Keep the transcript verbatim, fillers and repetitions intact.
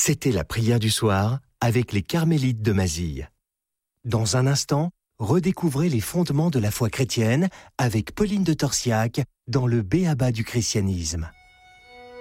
C'était la prière du soir avec les Carmélites de Mazille. Dans un instant, redécouvrez les fondements de la foi chrétienne avec Pauline de Torsiac dans le B A B A du christianisme.